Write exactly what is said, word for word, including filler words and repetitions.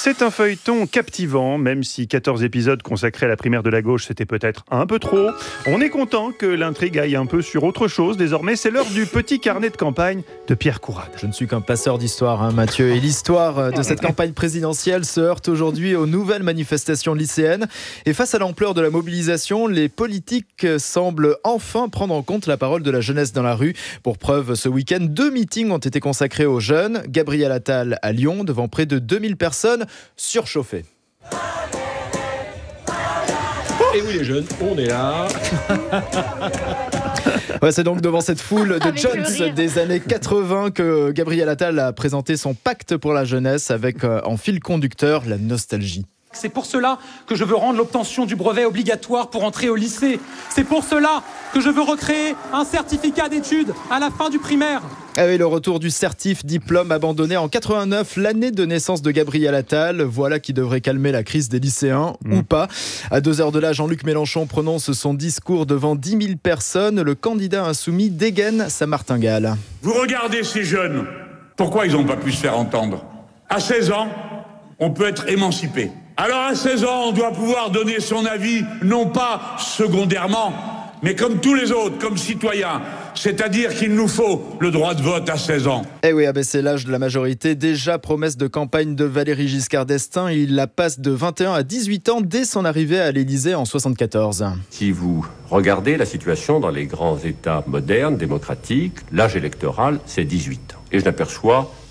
C'est un feuilleton captivant, même si quatorze épisodes consacrés à la primaire de la gauche, c'était peut-être un peu trop. On est content que l'intrigue aille un peu sur autre chose. Désormais, c'est l'heure du petit carnet de campagne de Pierre Courade. Je ne suis qu'un passeur d'histoire, hein, Mathieu. Et l'histoire de cette campagne présidentielle se heurte aujourd'hui aux nouvelles manifestations lycéennes. Et face à l'ampleur de la mobilisation, les politiques semblent enfin prendre en compte la parole de la jeunesse dans la rue. Pour preuve, ce week-end, deux meetings ont été consacrés aux jeunes. Gabriel Attal à Lyon, devant près de deux mille personnes surchauffées. Et oui les jeunes, on est là. Ouais, c'est donc devant cette foule de Jones des années quatre-vingts que Gabriel Attal a présenté son pacte pour la jeunesse avec euh, en fil conducteur la nostalgie. C'est pour cela que je veux rendre l'obtention du brevet obligatoire pour entrer au lycée. C'est pour cela que je veux recréer un certificat d'études à la fin du primaire. Ah oui, le retour du certif diplôme abandonné en quatre-vingt-neuf, l'année de naissance de Gabriel Attal. Voilà qui devrait calmer la crise des lycéens, mmh. ou pas. À deux heures de là, Jean-Luc Mélenchon prononce son discours devant dix mille personnes. Le candidat insoumis dégaine sa martingale. Vous regardez ces jeunes, pourquoi ils n'ont pas pu se faire entendre ? À seize ans, on peut être émancipé. Alors à seize ans, on doit pouvoir donner son avis, non pas secondairement, mais comme tous les autres, comme citoyens. C'est-à-dire qu'il nous faut le droit de vote à seize ans. Eh oui, c'est l'âge de la majorité. Déjà promesse de campagne de Valéry Giscard d'Estaing, il la passe de vingt et un à dix-huit ans dès son arrivée à l'Élysée en soixante-quatorze. Si vous regardez la situation dans les grands États modernes, démocratiques, l'âge électoral, c'est dix-huit ans. Et je n'aperçois